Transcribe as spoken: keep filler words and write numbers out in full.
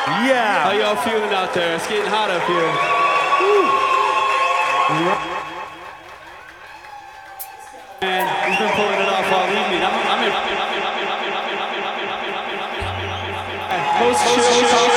Yeah. How y'all feeling out there? It's getting hot up here. Man, he's been pulling it off all evening. I'm, I'm in. Most chill.